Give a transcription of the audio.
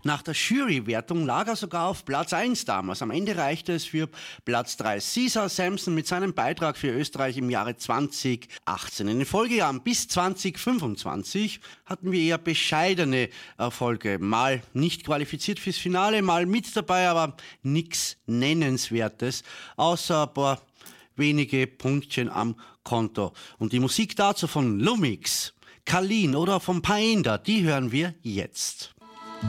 Nach der Jurywertung lag er sogar auf Platz 1 damals. Am Ende reichte es für Platz 3. Caesar Samson mit seinem Beitrag für Österreich im Jahre 2018. In den Folgejahren bis 2025 hatten wir eher bescheidene Erfolge. Mal nicht qualifiziert fürs Finale, mal mit dabei, aber nichts Nennenswertes, außer ein paar wenige Punktchen am Konto. Und die Musik dazu von Lumix, Kalin oder von Paenda, die hören wir jetzt.